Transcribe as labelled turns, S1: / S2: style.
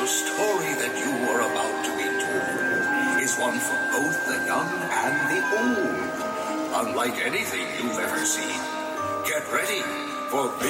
S1: The story that you are about to be told is one for both the young and the old. Unlike anything you've ever seen. Get ready for